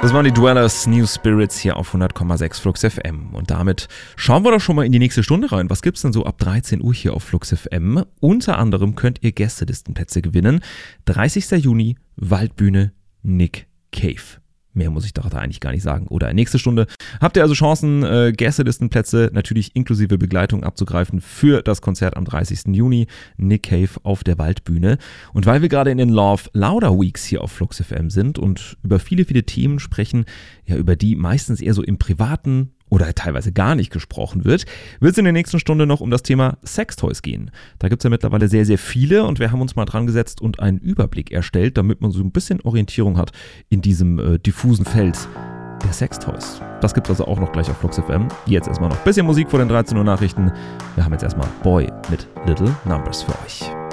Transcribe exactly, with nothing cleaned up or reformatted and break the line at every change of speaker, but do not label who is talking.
Das waren die Dwellers, New Spirits hier auf hundert Komma sechs Flux F M. Und damit schauen wir doch schon mal in die nächste Stunde rein. Was gibt's denn so ab dreizehn Uhr hier auf Flux F M? Unter anderem könnt ihr Gästelistenplätze gewinnen. dreißigster Juni, Waldbühne, Nick Cave. Mehr muss ich da eigentlich gar nicht sagen. Oder nächste Stunde habt ihr also Chancen, äh, Gästelistenplätze natürlich inklusive Begleitung abzugreifen für das Konzert am dreißigsten Juni. Nick Cave auf der Waldbühne. Und weil wir gerade in den Love Louder Weeks hier auf Flux F M sind und über viele, viele Themen sprechen, ja, über die meistens eher so im Privaten oder teilweise gar nicht gesprochen wird, wird es in der nächsten Stunde noch um das Thema Sextoys gehen. Da gibt es ja mittlerweile sehr, sehr viele und wir haben uns mal dran gesetzt und einen Überblick erstellt, damit man so ein bisschen Orientierung hat in diesem äh, diffusen Feld der Sextoys. Das gibt es also auch noch gleich auf Flux F M. Jetzt erstmal noch ein bisschen Musik vor den dreizehn Uhr Nachrichten. Wir haben jetzt erstmal Boy mit Little Numbers für euch.